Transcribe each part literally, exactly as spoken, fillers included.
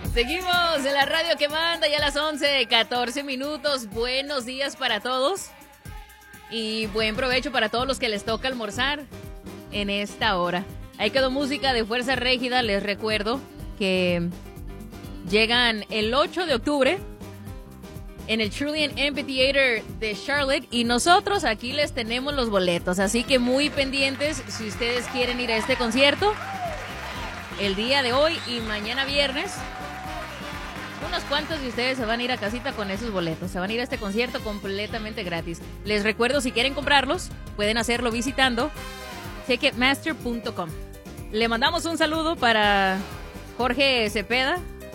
Seguimos en la radio que manda ya a las once, catorce minutos. Buenos días para todos y buen provecho para todos los que les toca almorzar en esta hora. Ahí quedó música de Fuerza Régida. Les recuerdo que llegan el ocho de octubre en el Trillium Amphitheater de Charlotte y nosotros aquí les tenemos los boletos, así que muy pendientes si ustedes quieren ir a este concierto el día de hoy y mañana viernes. Unos cuantos de ustedes se van a ir a casita con esos boletos, se van a ir a este concierto completamente gratis. Les recuerdo, si quieren comprarlos, pueden hacerlo visitando ticketmaster punto com. Le mandamos un saludo para Jorge Cepeda.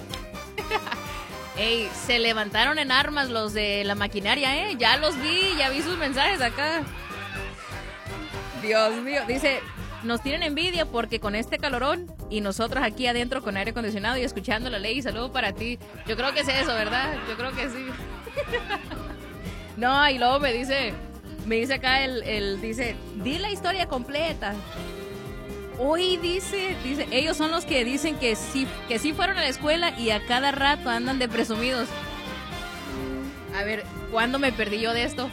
Ey, se levantaron en armas los de la maquinaria, ¿eh? Ya los vi, ya vi sus mensajes acá. Dios mío, dice, nos tienen envidia porque con este calorón y nosotros aquí adentro con aire acondicionado y escuchando la ley. Saludo para ti. Yo creo que es eso, ¿verdad? Yo creo que sí. No, y luego me dice, me dice acá el, el, dice, di la historia completa. Hoy dice, dice, ellos son los que dicen que sí, que sí fueron a la escuela y a cada rato andan de presumidos. A ver, ¿cuándo me perdí yo de esto?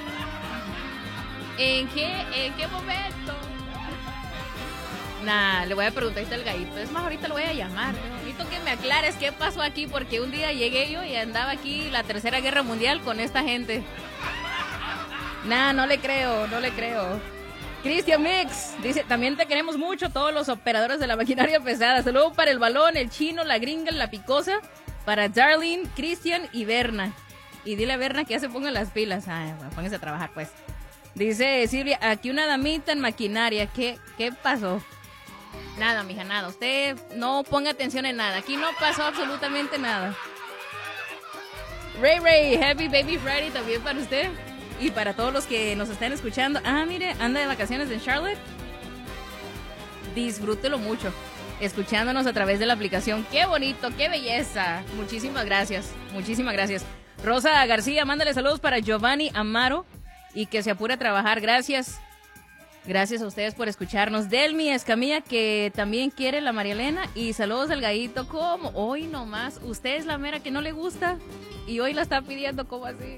¿En qué, en qué momento? Nah, le voy a preguntar al gallito. Es más, ahorita lo voy a llamar. Necesito que me aclares qué pasó aquí, porque un día llegué yo y andaba aquí la Tercera Guerra Mundial con esta gente. Nah, no le creo, no le creo. Cristian Mix dice, también te queremos mucho, todos los operadores de la maquinaria pesada. Saludos para el balón, el chino, la gringa, la picosa, para Darlene, Cristian y Berna. Y dile a Berna que ya se pongan las pilas. Ay, bueno, pónganse a trabajar, pues. Dice Silvia, aquí una damita en maquinaria. ¿Qué, qué pasó? Nada, mija, nada. Usted no ponga atención en nada. Aquí no pasó absolutamente nada. Ray Ray, Happy Baby Friday también para usted. Y para todos los que nos están escuchando. Ah, mire, anda de vacaciones en Charlotte. Disfrútelo mucho, escuchándonos a través de la aplicación. ¡Qué bonito, qué belleza! Muchísimas gracias, muchísimas gracias. Rosa García, mándale saludos para Giovanni Amaro y que se apure a trabajar. Gracias. Gracias a ustedes por escucharnos. Delmi Escamilla, que también quiere la María Elena. Y saludos al gallito. ¿Cómo? Hoy nomás. Usted es la mera que no le gusta y hoy la está pidiendo. ¿Cómo así?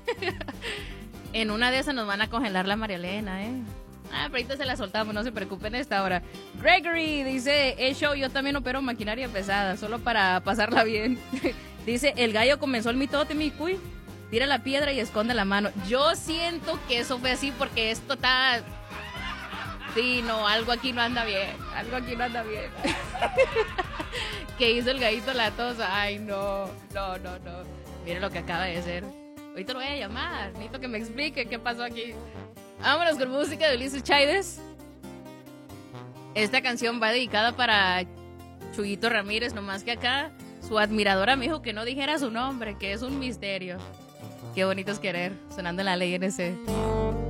En una de esas nos van a congelar la María Elena, ¿eh? Ah, pero ahorita se la soltamos, no se preocupen a esta hora. Gregory dice, el show, yo también opero maquinaria pesada, solo para pasarla bien. Dice, el gallo comenzó el mitote, mi cuy. Tira la piedra y esconde la mano. Yo siento que eso fue así porque esto está... Sí, no, algo aquí no anda bien. Algo aquí no anda bien. ¿Qué hizo el gallito la tos? Ay, no, no, no, no. Mire lo que acaba de hacer. Ahorita lo voy a llamar. Necesito que me explique qué pasó aquí. Vámonos con música de Ulises Chávez. Esta canción va dedicada para Chuyito Ramírez, nomás que acá su admiradora me dijo que no dijera su nombre, que es un misterio. Qué bonito es querer, sonando en la ley N C.